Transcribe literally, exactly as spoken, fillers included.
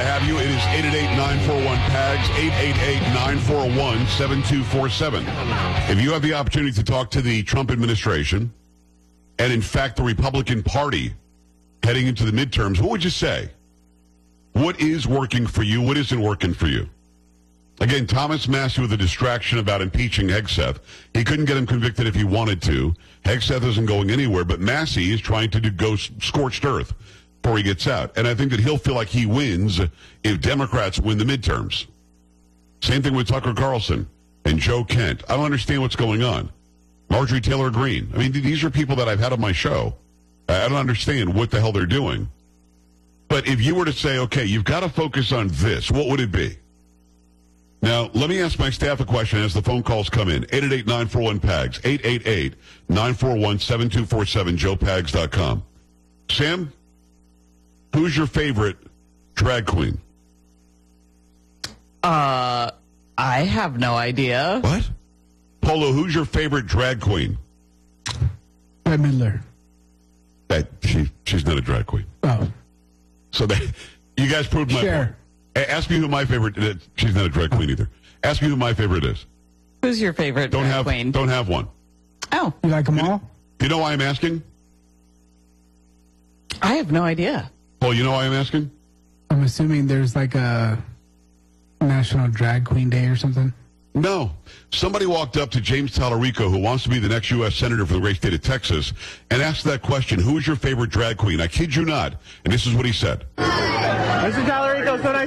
have you. It is eight eight eight, nine four one, P A G S, eight eight eight, nine four one, seven two four seven. If you have the opportunity to talk to the Trump administration, and in fact the Republican Party heading into the midterms, what would you say? What is working for you? What isn't working for you? Again, Thomas Massie with a distraction about impeaching Hegseth. He couldn't get him convicted if he wanted to. Hegseth isn't going anywhere, but Massie is trying to do, go scorched earth before he gets out. And I think that he'll feel like he wins if Democrats win the midterms. Same thing with Tucker Carlson and Joe Kent. I don't understand what's going on. Marjorie Taylor Greene. I mean, these are people that I've had on my show. I don't understand what the hell they're doing. But if you were to say, okay, you've got to focus on this, what would it be? Now, let me ask my staff a question as the phone calls come in. eight eight eight, nine four one, P A G S, eight eight eight, nine four one, seven two four seven, joe pags dot com. Sam, who's your favorite drag queen? Uh, I have no idea. What? Polo, who's your favorite drag queen? Bette Midler. That she she's not a drag queen. Oh. So that you guys proved my Sure. point. Ask me who my favorite is. She's not a drag queen either. Ask me who my favorite is. Who's your favorite Don't drag have queen? don't have one. Oh, You like them all? Do you know why I'm asking? I have no idea. Paul, you know why I'm asking? I'm assuming there's like a National Drag Queen Day or something. No. Somebody walked up to James Tallarico, who wants to be the next U S Senator for the great state of Texas, and asked that question, who is your favorite drag queen? I kid you not. And this is what he said. Mister Tallarico, so nice